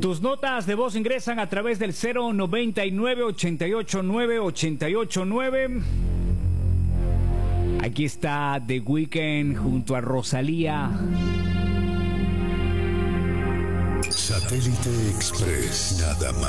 Tus notas de voz ingresan a través del 099-889-889. Aquí está The Weeknd junto a Rosalía. Satélite Express, nada más.